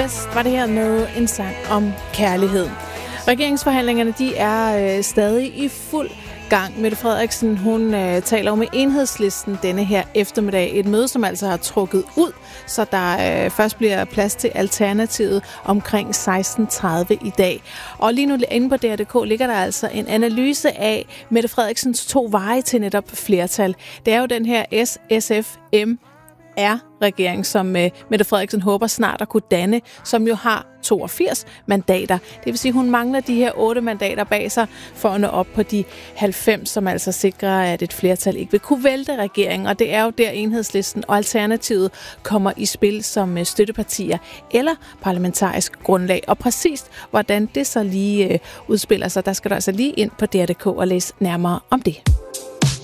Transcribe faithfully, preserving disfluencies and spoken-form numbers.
West var det her med en sang om kærlighed. Regeringsforhandlingerne, de er øh, stadig i fuld gang. Mette Frederiksen, hun øh, taler jo med Enhedslisten denne her eftermiddag. Et møde, som altså har trukket ud, så der øh, først bliver plads til Alternativet omkring seksten tredive i dag. Og lige nu inde på D R punktum d k ligger der altså en analyse af Mette Frederiksens to veje til netop flertal. Det er jo den her S S F M R-regering, som uh, Mette Frederiksen håber snart at kunne danne, som jo har toogfirs mandater. Det vil sige, at hun mangler de her otte mandater bag sig for at nå op på de halvfems, som altså sikrer, at et flertal ikke vil kunne vælte regeringen. Og det er jo der Enhedslisten og Alternativet kommer i spil som uh, støttepartier eller parlamentarisk grundlag. Og præcist, hvordan det så lige uh, udspiller sig, der skal du altså lige ind på D R punktum d k og læse nærmere om det.